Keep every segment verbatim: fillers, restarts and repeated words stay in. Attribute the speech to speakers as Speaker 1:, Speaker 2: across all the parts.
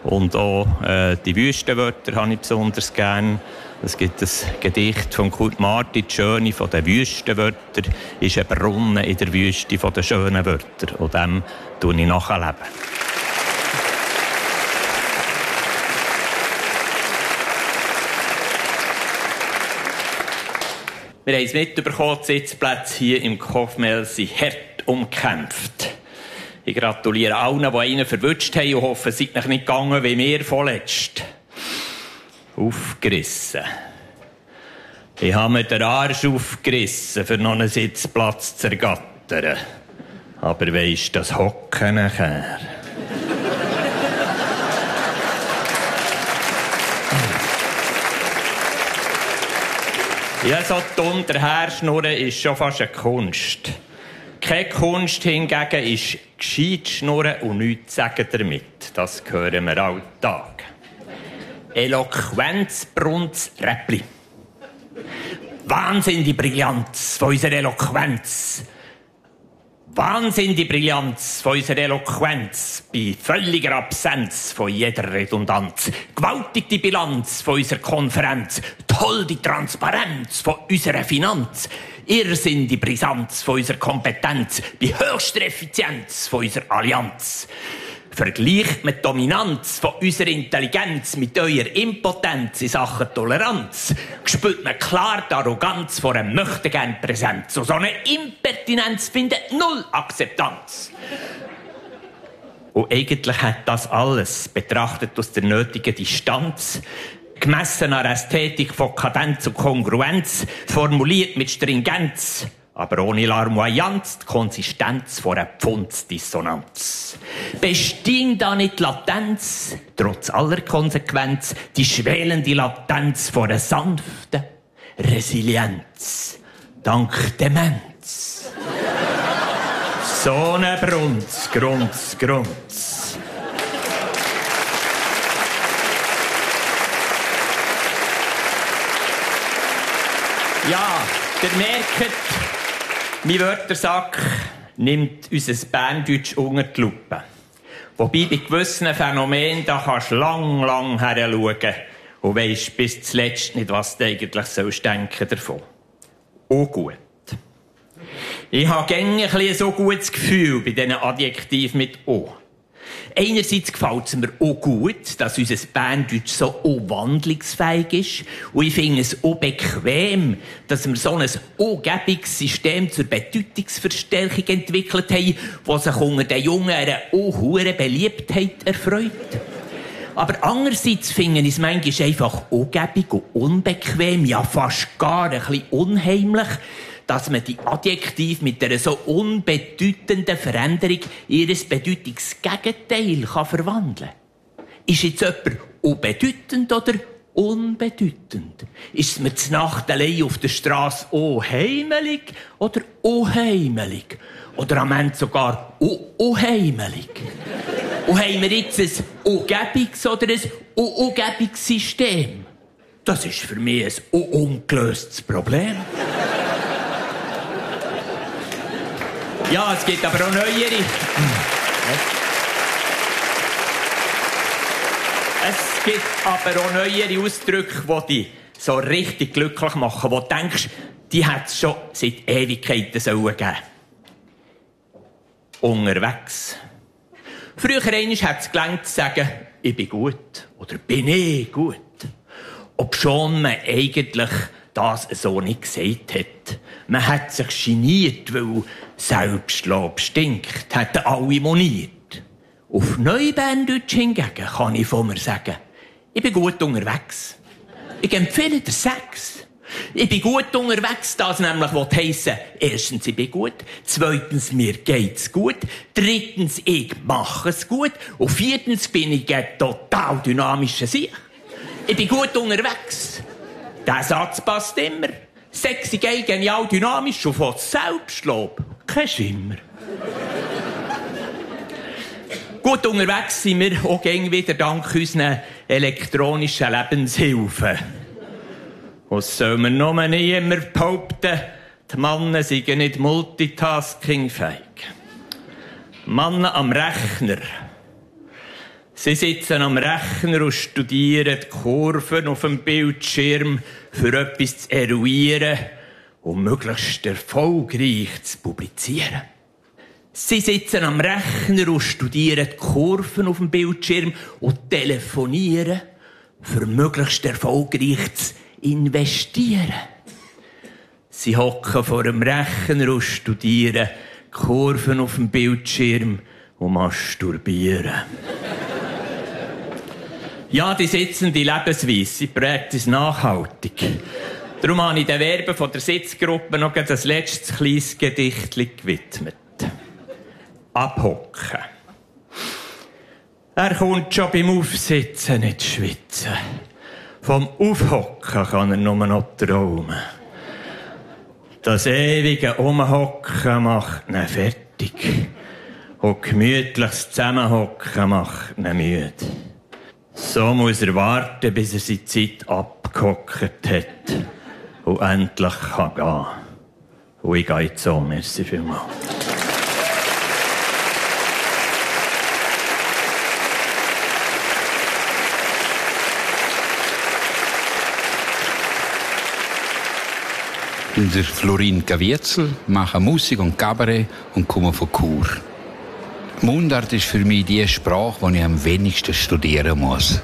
Speaker 1: Und auch äh, die Wüstenwörter habe ich besonders gern. Es gibt ein Gedicht von Kurt Marti, die Schöne von den Wüstenwörtern, ist ein Brunnen in der Wüste von den schönen Wörtern. Und dem tue ich nachleben. Wir haben es mitbekommen, die Sitzplätze hier im Kofmel sind hart umkämpft. Ich gratuliere allen, die einen verwünscht haben und hoffe, es sei nicht gegangen wie mir vorletzt. Aufgerissen. Ich habe mir den Arsch aufgerissen, für noch einen Sitzplatz zu ergattern. Aber weisst, das Hocken nachher. Ja, so dumm daherschnurren ist schon fast eine Kunst. Keine Kunst hingegen ist gescheit schnurren und nichts sagen damit. Das hören wir alltag. Eloquenz, Brunz, Räppli. Wahnsinn die Brillanz von unserer Eloquenz. Wahnsinn die Brillanz von unserer Eloquenz. Bei völliger Absenz von jeder Redundanz. Gewaltig die Bilanz von unserer Konferenz. Toll die Transparenz von unserer Finanz. Irrsinn die Brisanz von unserer Kompetenz. Bei höchster Effizienz von unserer Allianz. Vergleicht mit Dominanz von unserer Intelligenz mit eurer Impotenz in Sachen Toleranz, spürt man klar die Arroganz vor einem möchtegern Präsenz. Und so eine Impertinenz findet null Akzeptanz. Und eigentlich hat das alles, betrachtet aus der nötigen Distanz, gemessen an Ästhetik von Kadenz und Kongruenz, formuliert mit Stringenz, aber ohne Larmoyanz, die Konsistenz vor einer Pfundsdissonanz. Bestehen da nicht Latenz, trotz aller Konsequenz, die schwelende Latenz vor einer sanften Resilienz, dank Demenz. So ne Brunz, Grunz, Grunz. Ja, ihr merkt, mein Wörtersack nimmt unser Berndeutsch unter die Lupe. Wobei bei gewissen Phänomenen, da kannst du lang, lang heranschauen und weisst bis zuletzt nicht, was du eigentlich sollst denken davon. Auch gut. Ich habe gerne ein bisschen so gutes Gefühl bei diesen Adjektiven mit «o». Einerseits gefällt es mir auch gut, dass unser Berndeutsch so auch wandlungsfähig ist. Und ich finde es auch bequem, dass wir so ein angebiges System zur Bedeutungsverstärkung entwickelt haben, das sich unter den Jungen eine auch hohe Beliebtheit erfreut. Aber andererseits finde ich es manchmal einfach angebig und unbequem, ja fast gar ein bisschen unheimlich, dass man die Adjektive mit einer so unbedeutenden Veränderung in ihr Bedeutungsgegenteil kann verwandeln kann. Ist jetzt jemand unbedeutend oder unbedeutend? Ist es mir zu Nacht allein auf der Straße unheimelig oder unheimelig? Oder am Ende sogar unheimelig? Und haben wir jetzt ein ungebiges oder ein ungebiges System? Das ist für mich ein ungelöstes Problem. Ja, es gibt aber auch neuere. Es gibt aber auch neuere Ausdrücke, die dich so richtig glücklich machen, wo du denkst, die hat es schon seit Ewigkeiten sollen geben. Unterwegs. Früher einmal hat es gelangt zu sagen, ich bin gut oder bin ich gut. Obschon man eigentlich das so nicht gesagt hat. Man hat sich geniert, weil Selbstlob stinkt, hätten alle moniert. Auf Neuberndeutsch hingegen kann ich von mir sagen, ich bin gut unterwegs. Ich empfehle dir Sex. Ich bin gut unterwegs, das nämlich heisst, erstens, ich bin gut, zweitens, mir geht's gut, drittens, ich mache es gut und viertens bin ich ein total dynamischer Sieg. Ich bin gut unterwegs. Der Satz passt immer. Sexy, geil, genial, dynamisch und von Selbstlob. Kein Schimmer. Gut unterwegs sind wir auch gern wieder dank unseren elektronischen Lebenshilfen. Was soll man nur nie immer behaupten, die Männer seien nicht multitaskingfähig. Männer am Rechner. Sie sitzen am Rechner und studieren die Kurven auf dem Bildschirm, für etwas zu eruieren und möglichst erfolgreich zu publizieren. Sie sitzen am Rechner und studieren die Kurven auf dem Bildschirm und telefonieren, für möglichst erfolgreich zu investieren. Sie hocken vor dem Rechner und studieren die Kurven auf dem Bildschirm und masturbieren. Ja, die sitzende Lebensweise, sie prägt uns nachhaltig. Darum habe ich den Verben von der Sitzgruppe noch ein letztes kleines Gedicht gewidmet. Abhocken. Er kommt schon beim Aufsitzen nicht schwitzen. Vom Aufhocken kann er nur noch träumen. Das ewige Umhocken macht ihn fertig. Und gemütliches Zusammenhocken macht ihn müde. So muss er warten, bis er seine Zeit abgehockt hat und endlich kann gehen. Und ich gehe jetzt so. Merci vielmals.
Speaker 2: Der Florin Caviezel, mache Musik und Kabarett und komme von Chur. Mundart ist für mich die Sprache, die ich am wenigsten studieren muss.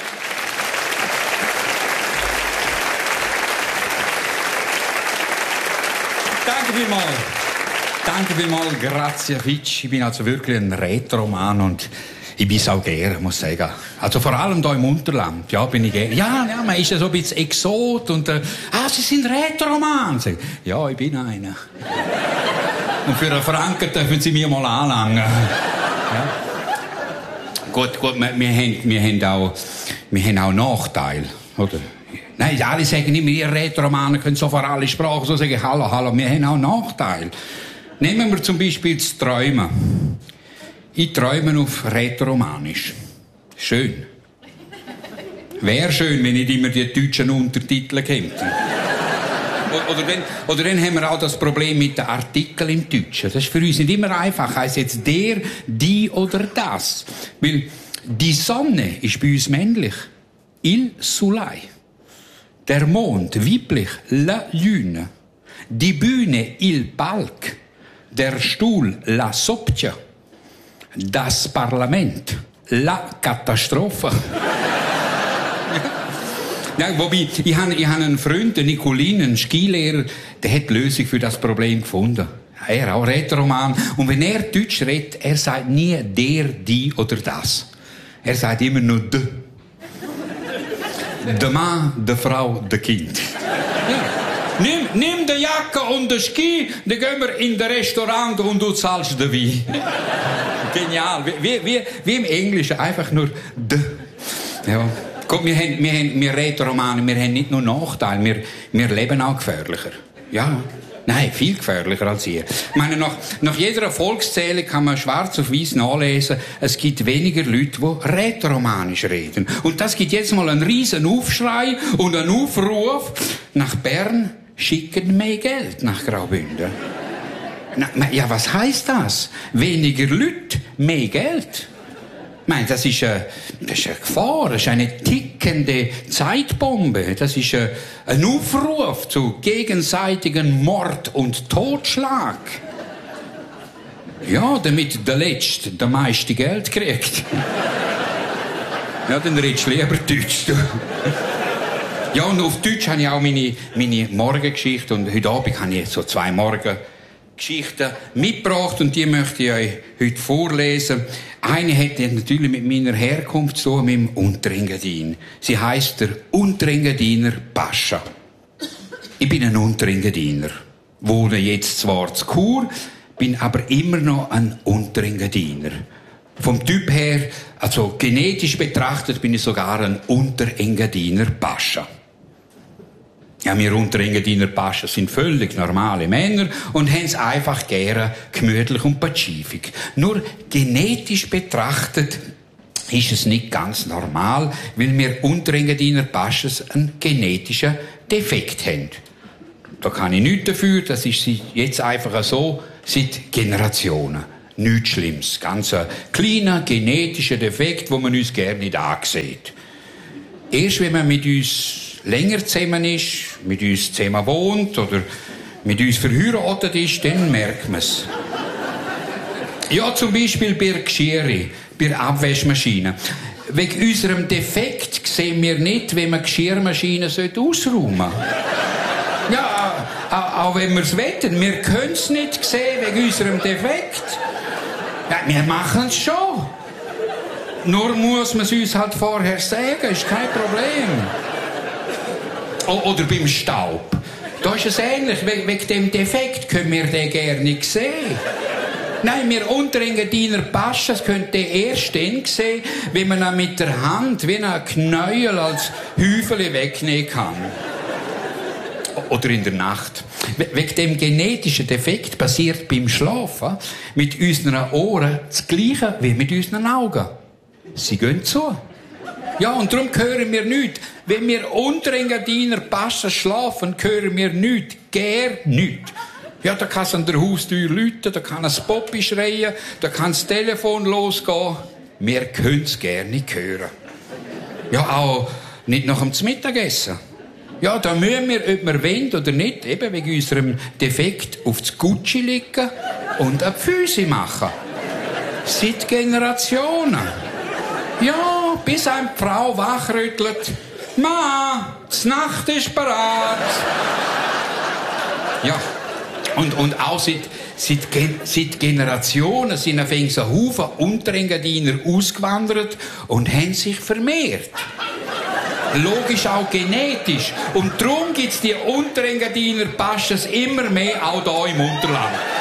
Speaker 3: Danke vielmals. Danke vielmals, grazie Fitch. Ich bin also wirklich ein Rätoroman und ich bin es auch gerne, muss ich sagen. Also vor allem hier im Unterland, ja, bin ich gerne. Ja, ja, man ist ja so ein bisschen Exot und, äh, ah, Sie sind Rätoroman. Ja, ich bin einer. Und für einen Franken dürfen Sie mir mal anlangen. Ja. Gut, gut, wir, wir, haben, wir, haben auch, wir haben auch Nachteile, oder? Nein, alle sagen immer, ihr Rätoromaner können so für alle Sprachen so sagen, hallo, hallo, wir haben auch Nachteile. Nehmen wir zum Beispiel das Träumen. Ich träume auf Rätoromanisch. Schön. Wäre schön, wenn nicht immer die deutschen Untertitel kämen. Oder dann, oder dann haben wir auch das Problem mit den Artikeln im Deutschen. Das ist für uns nicht immer einfach. Heißt jetzt der, die oder das. Weil die Sonne ist bei uns männlich. Il Soleil. Der Mond, weiblich, la Lune. Die Bühne, il Palc. Der Stuhl, la Soppia. Das Parlament, la Katastrophe. Ja, wobei, ich habe ich hab einen Freund, den Nicolin, einen Skilehrer, der hat die Lösung für das Problem gefunden. Er auch Rätoroman. Und wenn er Deutsch redet, er sagt nie der, die oder das. Er sagt immer nur de. Der Mann, der Frau, der Kind. Ja. Nimm, nimm die Jacke und den Ski, dann gehen wir in das Restaurant und du zahlst den Wein. Genial. Wie, wie, wie im Englischen, einfach nur de. Ja. Guck, wir, haben, wir, haben, wir Rätoromaner, wir haben nicht nur Nachteile, wir, wir leben auch gefährlicher. Ja. Nein, viel gefährlicher als ihr. Ich meine, nach, nach jeder Volkszählung kann man schwarz auf weiß nachlesen, es gibt weniger Leute, die rätoromanisch reden. Und das gibt jetzt mal einen riesen Aufschrei und einen Aufruf. Nach Bern schicken mehr Geld nach Graubünden. Na, ja, was heißt das? Weniger Leute, mehr Geld. Ich meine, das ist, eine, das ist eine Gefahr, das ist eine tickende Zeitbombe, das ist ein, ein Aufruf zu gegenseitigen Mord und Totschlag. Ja, damit der Letzte der meiste Geld kriegt. Ja, dann redest du lieber Deutsch. Du. Ja, und auf Deutsch habe ich auch meine, meine Morgengeschichte und heute Abend habe ich so zwei Morgengeschichten mitgebracht und die möchte ich euch heute vorlesen. Eine hat natürlich mit meiner Herkunft zu tun, mit dem Unterengadin. Sie heisst der Unterengadiner Pascha. Ich bin ein Unterengadiner, wohne jetzt zwar zu Chur, bin aber immer noch ein Unterengadiner. Vom Typ her, also genetisch betrachtet, bin ich sogar ein Unterengadiner Pascha. Ja, wir Unterengadiner Pascha sind völlig normale Männer und haben es einfach gerne gemütlich und pazifik. Nur genetisch betrachtet ist es nicht ganz normal, weil wir Unterengadiner Paschas einen genetischen Defekt haben. Da kann ich nichts dafür, das ist jetzt einfach so seit Generationen. Nichts Schlimmes. Ganz ein kleiner genetischer Defekt, wo man uns gerne nicht ansieht. Erst wenn man mit uns länger zusammen ist, mit uns zusammen wohnt oder mit uns verheiratet ist, dann merkt man es. Ja, zum Beispiel bei der Geschirre, bei der Abwaschmaschine. Wegen unserem Defekt sehen wir nicht, wenn man Geschirrmaschine ausräumen sollte. Ja, auch wenn wir es wetten, wir können es nicht sehen wegen unserem Defekt. Ja, wir machen es schon. Nur muss man es uns halt vorher sagen, ist kein Problem. O- oder beim Staub. Da ist es ähnlich, We- wegen dem Defekt können wir den gerne nicht sehen. Nein, wir Unterengadiner Paschen, das könnt ihr erst dann sehen, wenn man ihn mit der Hand wie ein Knäuel als Häufchen wegnehmen kann. Oder in der Nacht. We- Wegen dem genetischen Defekt passiert beim Schlafen mit unseren Ohren das Gleiche wie mit unseren Augen. Sie gehen zu. Ja, und darum hören wir nichts. Wenn wir Unterengadiner Paschen schlafen, hören wir nichts. Gär nichts. Ja, da kann es an der Haustür läuten, da kann ein Poppi schreien, da kann das Telefon losgehen. Wir können es gerne nicht hören. Ja, auch nicht nach dem Mittagessen. Ja, da müssen wir, ob wir wollen oder nicht, eben wegen unserem Defekt auf das Gucci liegen und eine Füße machen. Seit Generationen. Ja, bis eine Frau wachrüttelt. Ma, die Nacht ist bereit. Ja. Und, und auch seit, seit, seit Generationen sind auf einen Haufen Unterengadiner ausgewandert und haben sich vermehrt. Logisch auch genetisch. Und darum gibt es die Unterengadiner Paschens immer mehr auch hier im Unterland.